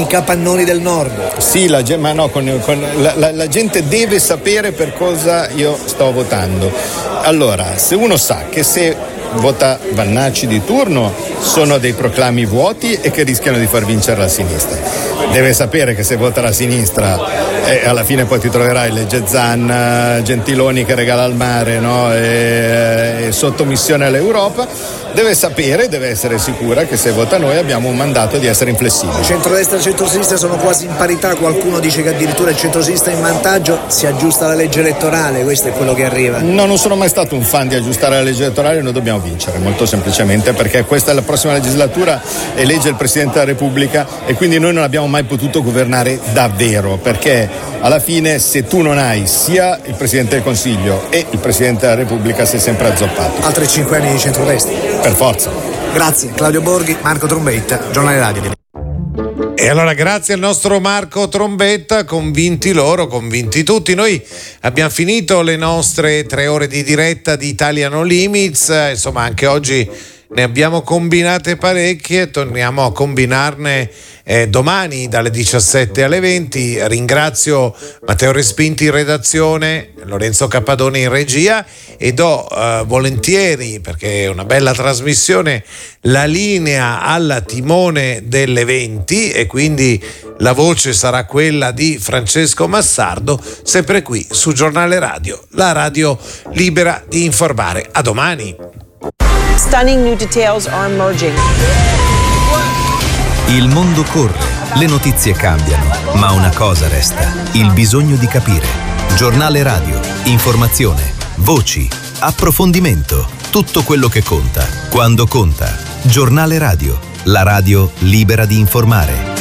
i capannoni del nord. Sì, la gente deve sapere per cosa io sto votando. Allora, se uno sa che se vota Vannacci di turno sono dei proclami vuoti e che rischiano di far vincere la sinistra, deve sapere che se vota la sinistra alla fine poi ti troverai legge Zan, Gentiloni che regala al mare, no? e sottomissione all'Europa. Deve sapere, deve essere sicura che se vota noi abbiamo un mandato di essere inflessibili. Centrodestra e centrosinistra sono quasi in parità, qualcuno dice che addirittura il centrosinistra è in vantaggio, si aggiusta la legge elettorale, questo è quello che arriva. No, non sono mai stato un fan di aggiustare la legge elettorale, noi dobbiamo vincere, molto semplicemente, perché questa è la prossima legislatura, elegge il Presidente della Repubblica e quindi noi non abbiamo mai potuto governare davvero, perché alla fine se tu non hai sia il Presidente del Consiglio e il Presidente della Repubblica sei sempre azzoppato. Altri 5 anni di centrodestra. Per forza. Grazie, Claudio Borghi, Marco Trombetta, Giornale Radio. E allora grazie al nostro Marco Trombetta, convinti loro, convinti tutti. Noi abbiamo finito le nostre 3 ore di diretta di Italia No Limits, insomma anche oggi ne abbiamo combinate parecchie, torniamo a combinarne domani dalle 17 alle 20. Ringrazio Matteo Respinti in redazione, Lorenzo Cappadoni in regia e do volentieri, perché è una bella trasmissione, la linea alla timone delle 20 e quindi la voce sarà quella di Francesco Massardo, sempre qui su Giornale Radio, la radio libera di informare. A domani. Stunning new details are emerging. Il mondo corre, le notizie cambiano, ma una cosa resta: il bisogno di capire. Giornale Radio, informazione, voci, approfondimento, tutto quello che conta, quando conta. Giornale Radio, la radio libera di informare.